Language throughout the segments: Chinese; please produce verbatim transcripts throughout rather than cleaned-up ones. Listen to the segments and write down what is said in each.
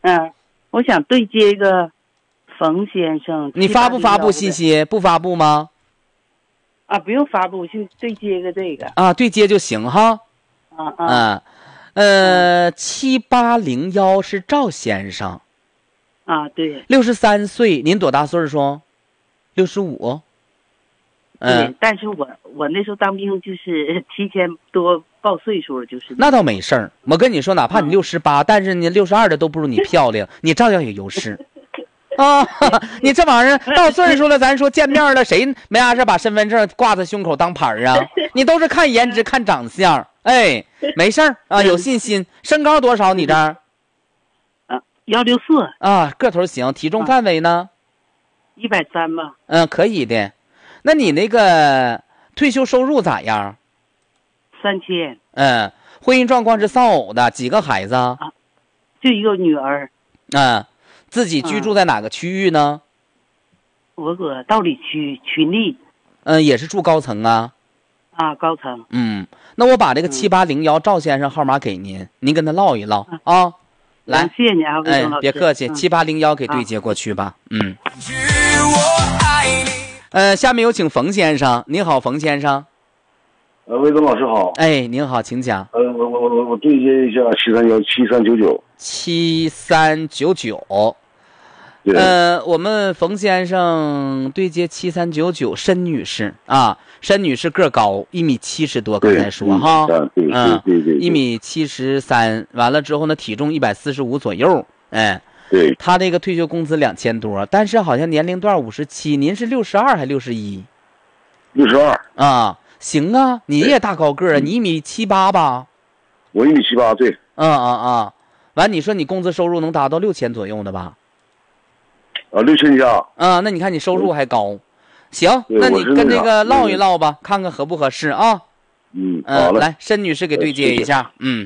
嗯，我想对接一个冯先生。 你发不发布信息？不发布吗？ 啊，不用发布，先对接个这个。 啊，对接就行哈。 啊啊。 嗯，呃，七八零幺是赵先生。 啊，对。 六十三岁，您多大岁数？六十五。 嗯，对，但是我我那时候当兵就是提前多报岁数，就是。 那倒没事儿，我跟你说，哪怕你六十八，但是你六十二的都不如你漂亮，你照样有优势。啊，你这玩意儿到岁数了，咱说见面了，谁没啥事把身份证挂在胸口当牌啊？你都是看颜值、看长相。哎，没事儿啊，有信心。身高多少？你这儿？ 啊，幺六四。 啊，个头行。体重范围呢？ 一百三吧。 嗯，可以的。那你那个退休收入咋样？ 三千。 嗯，婚姻状况是丧偶的，几个孩子？啊， 就一个女儿。 嗯，自己居住在哪个区域呢？ 嗯、我搁道里区群力。 嗯，也是住高层啊。 啊，高层。 嗯，那我把这个七八零幺赵先生号码给您，您跟他唠一唠啊。啊来， 谢谢你啊， 哎，别客气，七八零幺给对接过去吧。嗯。呃，下面有请冯先生。你好，冯先生。 呃，魏东老师好。 哎，您好，请讲。 呃，我我我我对接一下七三幺七三九九。 七三九九。呃，我们冯先生对接七三九九，申女士啊，申女士个高，一米七十多，刚才说哈， 嗯，对对对， 一米七十三，完了之后呢，体重一百四十五左右，哎， 对， 他这个退休工资两千多，但是好像年龄段五十七，您是六十二还六十一？ 六十二啊，行啊，你也大高个儿，你一米七八吧？ 我一米七八，对。 嗯啊啊，完，你说你工资收入能达到六千左右的吧？ 啊，六千加啊，那你看你收入还高，行，那你跟这个唠一唠吧，看看合不合适啊？ 嗯， 嗯、 好嘞， 来，申女士给对接一下，嗯。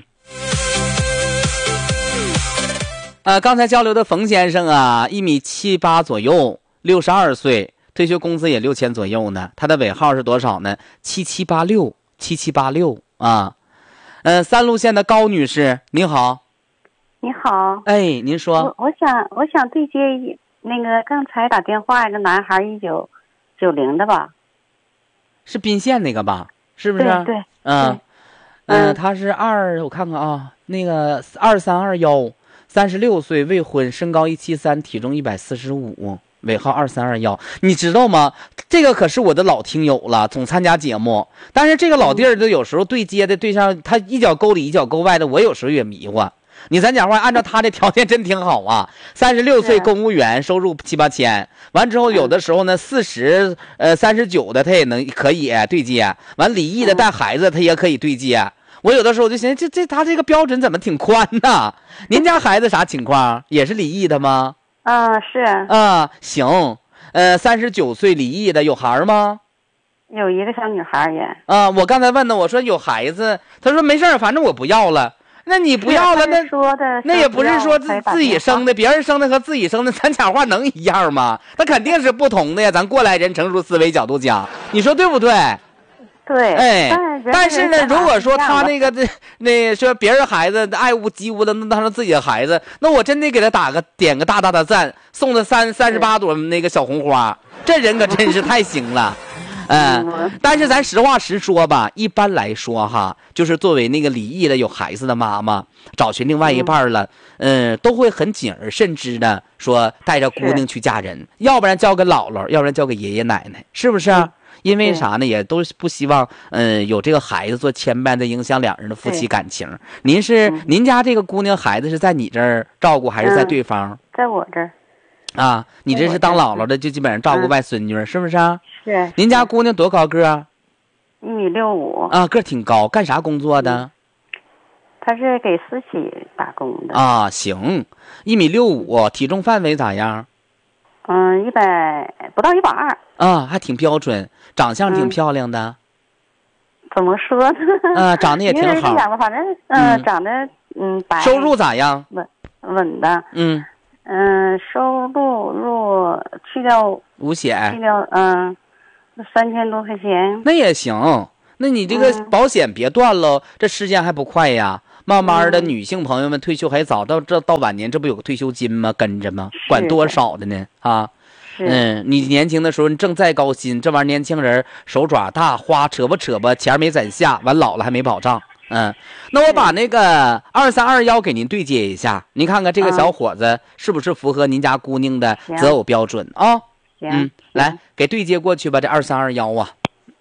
呃，刚才交流的冯先生啊，一米七八左右，六十二岁，退休工资也六千左右呢。他的尾号是多少呢？七七八六，七七八六啊。呃，三路线的高女士，您好。 你好。 哎，您说。 我我想我想对接一。那个刚才打电话一个男孩一九九零的吧， 是宾县那个吧？是不是？ 对对， 嗯嗯、呃，他是二，我看看啊，那个二三二幺，三十六岁，未婚，身高一七三，体重一百四十五，尾号二三二幺。你知道吗？这个可是我的老听友了，总参加节目。但是这个老弟儿都有时候对接的对象，他一脚沟里一脚沟外的，我有时候也迷糊。你咱讲话，按照他的条件真挺好啊，三十六岁公务员，收入七八千，完之后有的时候呢，四十呃三十九的他也能可以对接，完离异的带孩子他也可以对接。我有的时候就寻思，这这他这个标准怎么挺宽呢？您家孩子啥情况？也是离异的吗？ 啊，是啊，行，呃，三十九岁离异的有孩吗？ 有一个小女孩也。 啊，我刚才问的，我说有孩子，他说没事儿，反正我不要了。那你不要了，那那也不是说自自己生的，别人生的和自己生的，咱讲话能一样吗？那肯定是不同的呀。咱过来人成熟思维角度讲，你说对不对？ 对。 哎，但是呢，如果说他那个这那说别人孩子爱屋及乌的，那当成自己的孩子，那我真得给他打个点个大大的赞，送他三三十八朵那个小红花，这人可真是太行了。嗯，但是咱实话实说吧，一般来说哈，就是作为那个离异的有孩子的妈妈，找寻另外一半了，嗯，都会很谨而慎之的说带着姑娘去嫁人，要不然交给姥姥，要不然交给爷爷奶奶，是不是？嗯、因为啥呢？也都不希望嗯有这个孩子做牵绊的影响两人的夫妻感情。您是、嗯、您家这个姑娘孩子是在你这儿照顾还是在对方？ 嗯、在我这儿。 啊，你这是当姥姥的，就基本上照顾外孙女，是不是啊？ 是。 您家姑娘多高个啊？ 一米六五。 啊，个挺高，干啥工作的？ 她是给私企打工的。 啊，行，一米六五，体重范围咋样？ 嗯，一百不到一百二。 啊，还挺标准，长相挺漂亮的。 嗯、怎么说呢？ 啊，长得也挺好。 反正嗯、呃，长得嗯白。 收入咋样？ 稳稳的。 嗯。 嗯，收入入去掉五险， 去掉嗯，三千多块钱， 那也行。那你这个保险别断了，嗯、这时间还不快呀。 慢慢的，女性朋友们退休还早，到这到晚年，这不有个退休金吗？跟着吗？管多少的呢？啊，嗯，你年轻的时候，你挣再高薪，这玩意儿年轻人手爪大，花扯吧扯吧，钱没攒下，完老了还没保障。嗯，那我把那个二三二幺给您对接一下，您看看这个小伙子是不是符合您家姑娘的择偶标准啊？嗯，来给对接过去吧，这二三二幺啊。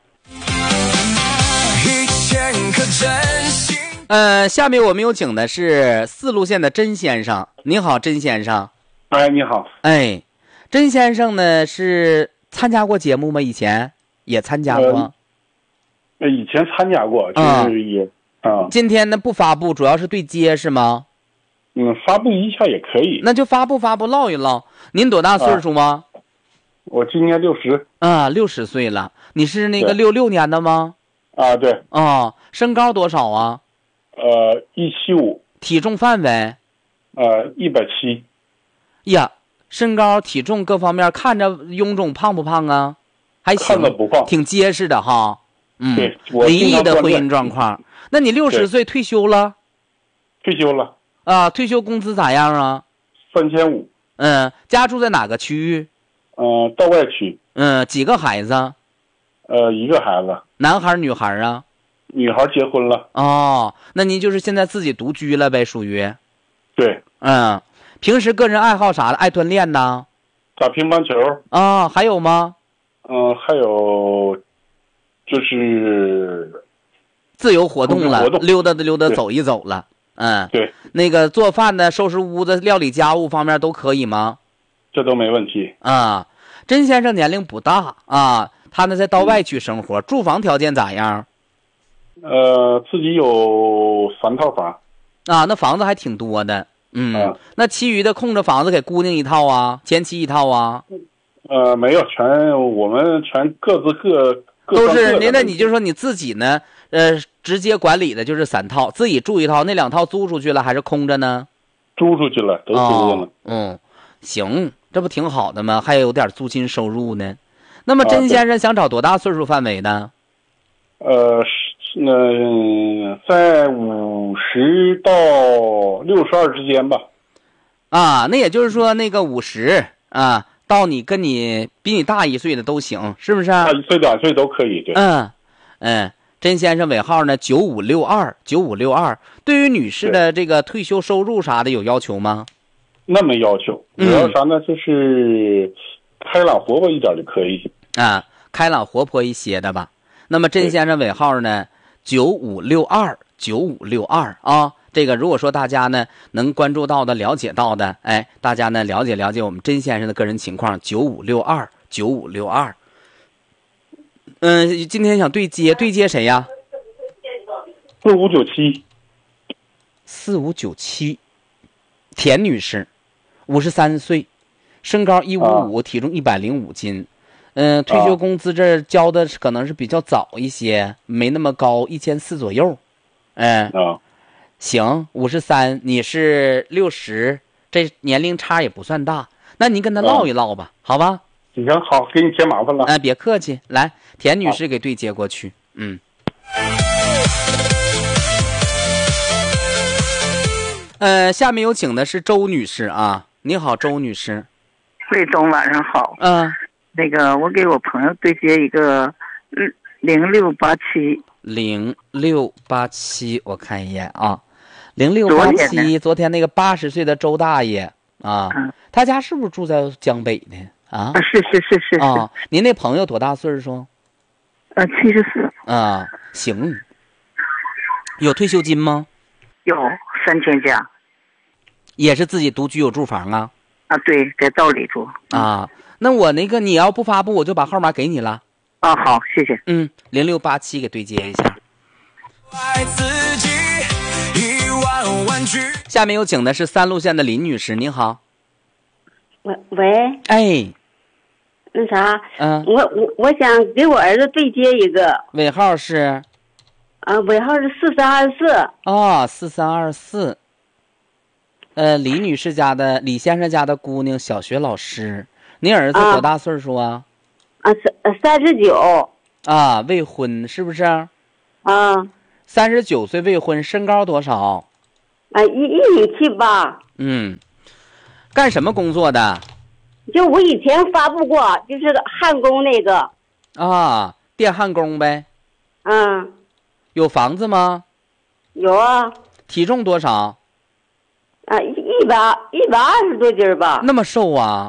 呃，下面我们有请的是四路线的甄先生。你好，甄先生。 哎，你好。 哎，甄先生呢是参加过节目吗？以前也参加过。 呃，以前参加过，就是也啊。 今天呢不发布，主要是对接是吗？ 嗯，发布一下也可以。 那就发布发布，唠一唠。您多大岁数吗？ 啊、我今年六十。 啊，六十岁了。你是那个六六年的吗？ 啊，对。 哦，身高多少啊？ 呃，一七五。 体重范围？ 呃，一百七。 呀，身高体重各方面看着臃肿，胖不胖啊？还行， 看着不胖， 挺结实的哈。嗯， 对， 离异的婚姻状况。那你六十岁退休了？ 退休了。 啊，退休工资咋样啊？ 三千五。 嗯，家住在哪个区域？ 嗯、呃，道外区。 嗯，几个孩子？ 呃，一个孩子。 男孩女孩啊？ 女孩结婚了。 哦，那您就是现在自己独居了呗，属于。 对。 嗯，平时个人爱好啥的？爱锻炼呢？ 打乒乓球。 啊，还有吗？ 嗯、呃，还有就是自由活动了， 动溜达的溜达，走一走了。嗯， 对。 那个做饭的、收拾屋子、料理家务方面都可以吗？ 这都没问题。 啊，甄先生年龄不大啊，他呢在道外区生活，嗯、住房条件咋样？ 呃，自己有三套房。 啊，那房子还挺多的。嗯，啊、那其余的空着房子给姑娘一套啊，前妻一套啊？ 呃，没有，全我们全各自各各都是您那你就说你自己呢，呃，直接管理的就是三套，自己住一套，那两套租出去了还是空着呢？ 租出去了，都租了、哦。 嗯，行，这不挺好的吗？还有点租金收入呢。那么甄先生想找多大岁数范围呢？ 啊、呃，那、呃、在五十到六十二之间吧。 啊，那也就是说那个五十啊。到你跟你比你大一岁的都行，是不是？ 大一岁两岁都可以，对。 嗯嗯，甄先生尾号呢九五六二九五六二。对于女士的这个退休收入啥的有要求吗？ 那没要求，主要啥呢？嗯、就是开朗活泼一点就可以。 啊，开朗活泼一些的吧。那么甄先生尾号呢九五六二九五六二啊。这个如果说大家呢能关注到的、了解到的，哎，大家呢了解了解我们甄先生的个人情况，九五六二九五六二。嗯，今天想对接对接谁呀？ 四五九七。 四五九七，田女士，五十三岁，身高一五五，体重一百零五斤。嗯、呃，退休工资这交的可能是比较早一些，没那么高，一千四左右。嗯。 啊。 行，五十三，你是六十，这年龄差也不算大，那您跟他唠一唠吧，嗯、好吧？ 行，好，给你添麻烦了。 哎、呃，别客气，来，田女士给对接过去，嗯。呃，下面有请的是周女士啊，你好，周女士。 魏总，晚上好。 嗯、呃。 那个，我给我朋友对接一个零六八七。 零六八七，我看一眼啊。零六八七，昨天那个八十岁的周大爷啊，嗯、他家是不是住在江北呢？啊， 啊是是是是啊。您那朋友多大岁数？ 呃，七十四。 啊，行。有退休金吗？ 有三千加。 也是自己独居有住房啊？ 啊，对，在道里住。 啊，那我那个你要不发布，我就把号码给你了。 啊，好，谢谢。 嗯，零六八七给对接一下。下面有请的是三路线的林女士，您好。 喂喂， 哎， 那啥， 嗯， 我我我想给我儿子对接一个， 尾号是， 啊，尾号是四三二四。 哦，四三二四。呃，李女士家的李先生家的姑娘，小学老师。您儿子多大岁数啊？ 啊，三三十九。 啊，未婚是不是？ 啊。 三十九岁未婚，身高多少？ 啊，一一米七八。 嗯，干什么工作的？ 就我以前发布过，就是焊工那个。 啊，电焊工呗。 嗯。 有房子吗？ 有啊。 体重多少？ 啊，一百一百二十多斤吧。 那么瘦啊？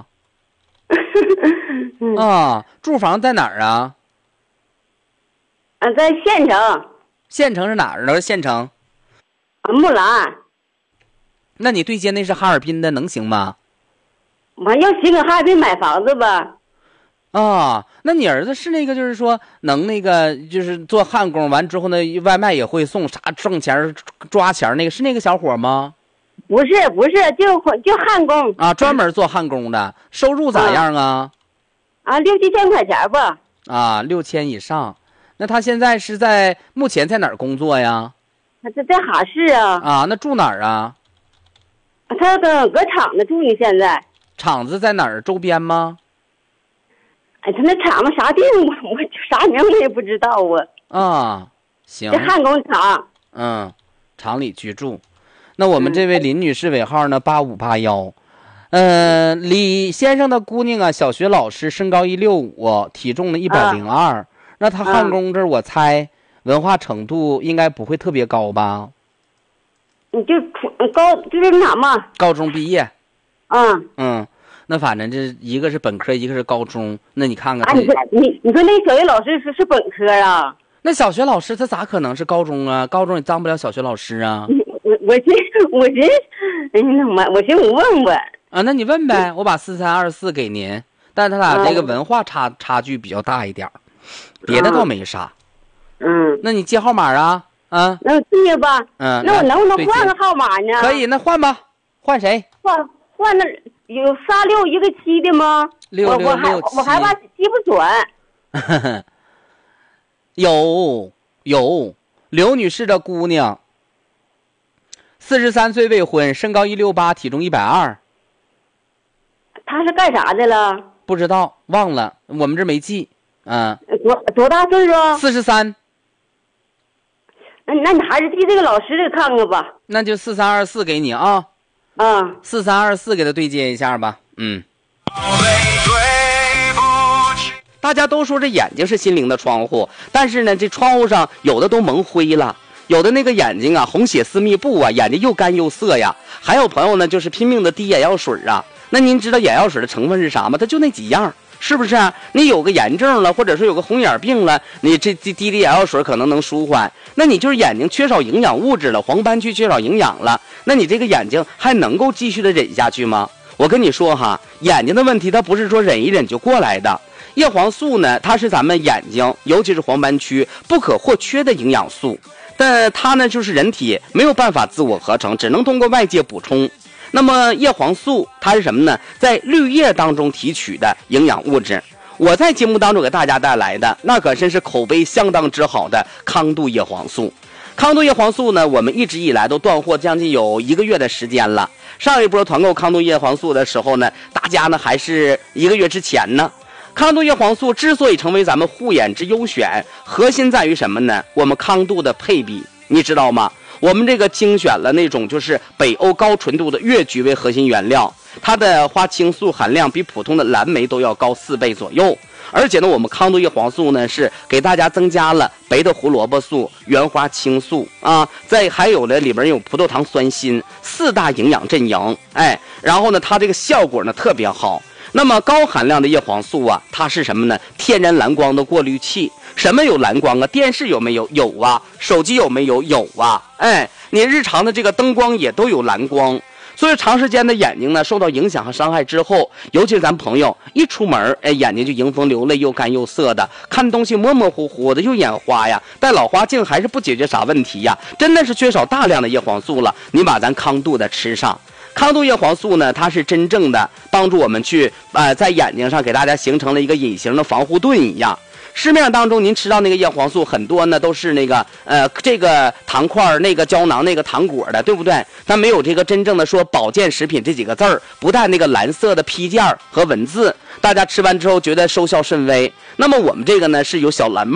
嗯、 啊，住房在哪儿啊？ 啊，在县城。 县城是哪儿的？县城。 啊，木兰。 那你对接那是哈尔滨的，能行吗？ 我要寻搁哈尔滨买房子吧。 啊，那你儿子是那个，就是说能那个，就是做焊工，完之后呢，外卖也会送，啥挣钱抓钱那个，是那个小伙吗？ 不是，不是，就就焊工啊，专门做焊工的，收入咋样啊？ 啊，六七千块钱吧。 啊，六千以上。那他现在是在目前在哪儿工作呀？ 他在在哈市啊。 啊，那住哪儿啊？ 他搁搁厂子住呢，现在。 厂子在哪儿？周边吗？ 哎，他那厂子啥地方我我啥名我也不知道啊。 啊，行。 这焊工厂。 嗯，厂里居住。那我们这位林女士尾号呢？八五八幺。嗯、呃，李先生的姑娘啊，小学老师，身高一六五，体重呢一百零二。那他焊工这，我猜文化程度应该不会特别高吧？ 你就高就是那啥嘛？ 高中毕业。 嗯嗯，那反正这一个是本科，一个是高中。那你看看， 啊，你说你你说那小学老师是是本科啊？ 那小学老师他咋可能是高中啊？高中也当不了小学老师啊。 我我寻我寻，哎呀妈，我寻我问问啊，那你问呗，我把四三二四给您，但他俩这个文化差、嗯、差距比较大一点，别的倒没啥。 嗯， 那你接号码啊？啊， 那接吧。 嗯， 那我能不能换个号码呢？ 可以，那换吧。换谁？ 换换那有仨六一个七的吗？ 六六六七。我还怕记不准。 有有，刘女士的姑娘，四十三岁未婚，身高一六八，体重一百二。 她是干啥的了？ 不知道，忘了，我们这没记。嗯。 多多大岁数？ 四十三。 那那你还是记这个老师的看看吧。 那就四三二四给你啊。 啊。 四三二四给他对接一下吧。嗯。大家都说这眼睛是心灵的窗户，但是呢，这窗户上有的都蒙灰了，有的那个眼睛啊，红血丝密布啊，眼睛又干又涩呀。还有朋友呢，就是拼命的滴眼药水啊。那您知道眼药水的成分是啥吗？它就那几样，是不是啊？你有个炎症了，或者说有个红眼病了，你这滴滴滴眼药水可能能舒缓。那你就是眼睛缺少营养物质了，黄斑区缺少营养了，那你这个眼睛还能够继续的忍下去吗？我跟你说哈，眼睛的问题它不是说忍一忍就过来的。叶黄素呢，它是咱们眼睛，尤其是黄斑区不可或缺的营养素，但它呢就是人体没有办法自我合成，只能通过外界补充。那么叶黄素它是什么呢？在绿叶当中提取的营养物质。我在节目当中给大家带来的那可真是口碑相当之好的康度叶黄素。康度叶黄素呢，我们一直以来都断货将近有一个月的时间了。上一波团购康度叶黄素的时候呢，大家呢还是一个月之前呢。康度叶黄素之所以成为咱们护眼之优选，核心在于什么呢？我们康度的配比，你知道吗？我们这个精选了那种就是北欧高纯度的越菊为核心原料，它的花青素含量比普通的蓝莓都要高四倍左右。而且呢，我们康度叶黄素呢是给大家增加了白的胡萝卜素、原花青素啊，在还有的里边有葡萄糖酸锌四大营养阵营，哎，然后呢，它这个效果呢特别好。那么高含量的叶黄素啊，它是什么呢？天然蓝光的过滤器。什么有蓝光啊？电视有没有？有啊。手机有没有？有啊。哎，你日常的这个灯光也都有蓝光。所以长时间的眼睛呢受到影响和伤害之后，尤其是咱朋友一出门，哎，眼睛就迎风流泪，又干又涩的，看东西模模糊糊的，又眼花呀，戴老花镜还是不解决啥问题呀，真的是缺少大量的叶黄素了。你把咱康度的吃上。康度叶黄素呢，它是真正的帮助我们去呃在眼睛上给大家形成了一个隐形的防护盾一样。市面当中您吃到那个叶黄素很多呢都是那个呃这个糖块那个胶囊那个糖果的，对不对？它没有这个真正的说保健食品这几个字儿，不带那个蓝色的批件和文字，大家吃完之后觉得收效甚微。那么我们这个呢是有小蓝帽，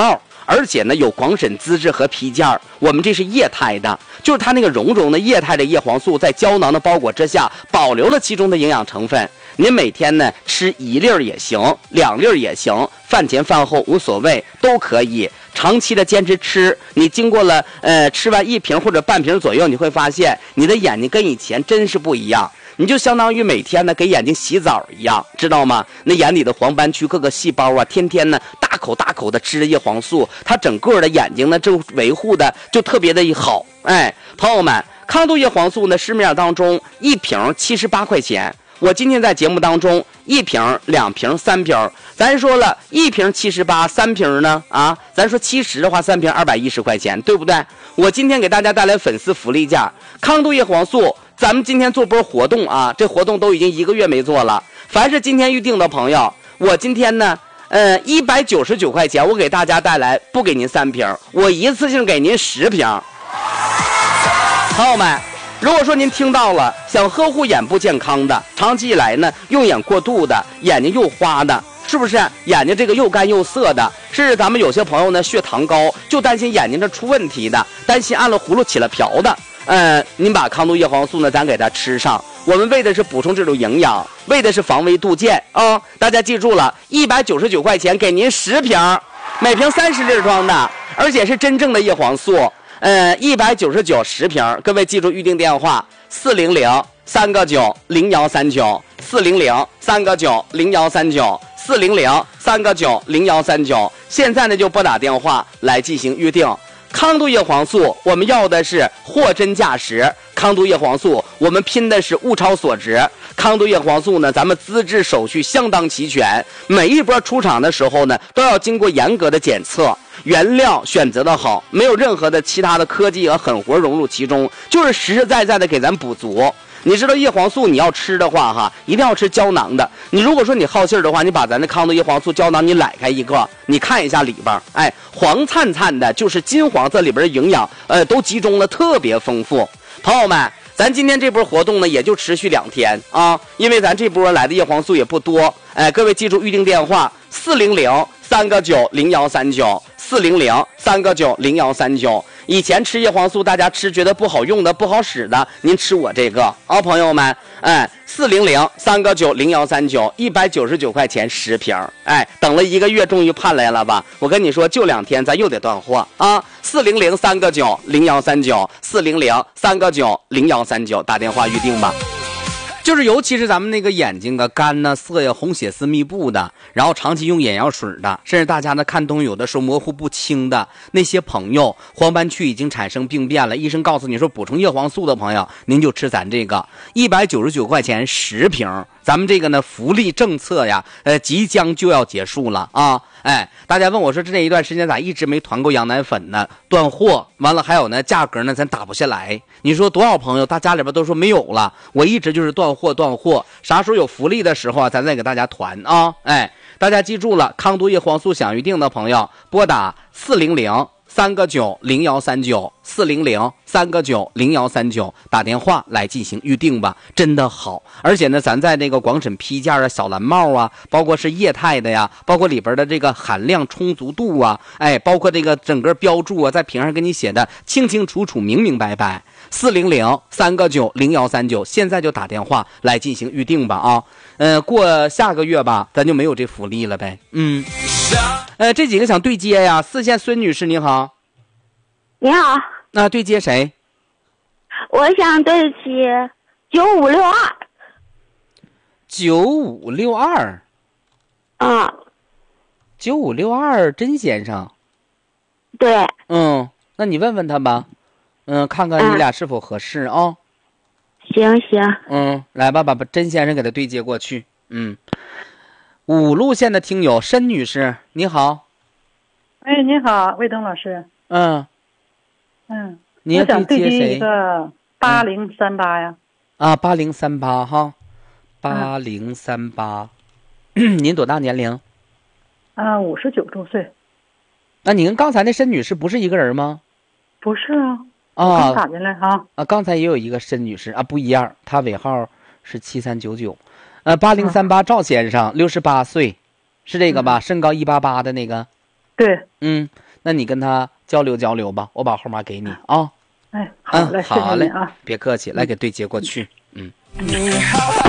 而且呢有广审资质和批件，我们这是液态的，就是它那个绒绒的液态的叶黄素在胶囊的包裹之下保留了其中的营养成分。您每天呢吃一粒儿也行，两粒儿也行，饭前饭后无所谓，都可以。长期的坚持吃，你经过了呃吃完一瓶或者半瓶左右，你会发现你的眼睛跟以前真是不一样。你就相当于每天呢给眼睛洗澡一样，知道吗？那眼里的黄斑区各个细胞啊，天天呢大口大口的吃着叶黄素，它整个的眼睛呢就维护的就特别的好。哎，朋友们，康度叶黄素呢市面上当中一瓶七十八块钱。我今天在节目当中，一瓶、两瓶、三瓶，咱说了一瓶七十八，三瓶呢啊，咱说七十的话，三瓶二百一十块钱，对不对？我今天给大家带来粉丝福利价，康度叶黄素，咱们今天做波活动啊，这活动都已经一个月没做了。凡是今天预定的朋友，我今天呢，呃，一百九十九块钱，我给大家带来，不给您三瓶，我一次性给您十瓶。朋友们。如果说您听到了，想呵护眼部健康的，长期以来呢用眼过度的，眼睛又花的，是不是眼睛这个又干又涩的，甚至咱们有些朋友呢血糖高，就担心眼睛这出问题的，担心按了葫芦起了瓢的，呃，您把康度叶黄素呢咱给它吃上，我们为的是补充这种营养，为的是防微杜渐啊、哦！大家记住了，一百九十九块钱给您十瓶，每瓶三十粒装的，而且是真正的叶黄素。呃，一百九十九十瓶，各位记住预定电话：四零零三个九零幺三九，四零零三个九零幺三九，四零零三个九零幺三九。现在呢就拨打电话来进行预定。康度叶黄素，我们要的是货真价实。康度叶黄素，我们拼的是物超所值。康度叶黄素呢，咱们资质手续相当齐全，每一波出厂的时候呢，都要经过严格的检测。原料选择的好，没有任何的其他的科技和狠活融入其中，就是实实在在的给咱补足。你知道叶黄素你要吃的话哈，一定要吃胶囊的。你如果说你好信儿的话，你把咱的康度叶黄素胶囊你揽开一个，你看一下里边，哎，黄灿灿的，就是金黄色里边的营养，呃，都集中了，特别丰富。朋友们，咱今天这波活动呢，也就持续两天啊，因为咱这波来的叶黄素也不多。哎，各位记住预定电话：四零零三个九零幺三九，四零零三个九零幺三九。以前吃叶黄素，大家吃觉得不好用的、不好使的，您吃我这个啊，朋友们，哎，四零零三个九零幺三九，一百九十九块钱十瓶，哎，等了一个月，终于盼来了吧？我跟你说，就两天，咱又得断货啊！四零零三个九零幺三九，四零零三个九零幺三九，打电话预定吧。就是尤其是咱们那个眼睛啊干呐、涩呀、红血丝密布的，然后长期用眼药水的，甚至大家呢看东西有的时候模糊不清的那些朋友，黄斑区已经产生病变了，医生告诉你说补充叶黄素的朋友，您就吃咱这个一百九十九块钱十瓶。咱们这个呢福利政策呀，呃，即将就要结束了啊！哎，大家问我说这一段时间咋一直没团购羊奶粉呢？断货，完了还有呢价格呢咱打不下来。你说多少朋友他家里边都说没有了，我一直就是断货断货，啥时候有福利的时候啊，咱再给大家团啊！哎，大家记住了，康度叶黄素想预定的朋友拨打四零零三个九零幺三九，四零零三个九零幺三九，打电话来进行预定吧，真的好。而且呢，咱在这个广审批件啊、小蓝帽啊，包括是液态的呀，包括里边的这个含量充足度啊，哎，包括这个整个标注啊，在瓶上给你写的清清楚楚、明明白白。四零零三个九零幺三九，现在就打电话来进行预定吧啊！呃，过下个月吧，咱就没有这福利了呗。嗯。呃，这几个想对接呀，四线孙女士你好。 你好。 那、呃、对接谁？ 我想对接九五六二。 九五六二。 啊。 九五六二，甄先生。 对。 嗯，那你问问他吧，嗯，看看你俩是否合适啊、哦嗯。行行。 嗯，来吧，把甄先生给他对接过去。嗯。五路线的听友申女士你好。 哎，你好，魏东老师。 嗯嗯， 你我想对接谁一个八零三八呀。 啊，八零三八哈，八零三八。您多大年龄？ 啊，五十九周岁。 那你跟刚才那申女士不是一个人吗？ 不是啊。 啊， 我打进来哈。 啊，刚才也有一个申女士啊，不一样，她尾号是七三九九。呃，八零三八赵先生，六十八岁，是这个吧？嗯、身高一八八的那个。 对。 嗯， 那你跟他交流交流吧，我把号码给你啊。 哎，好嘞， 嗯，好嘞谢谢你啊， 别客气，来给对接过去。嗯。 你好。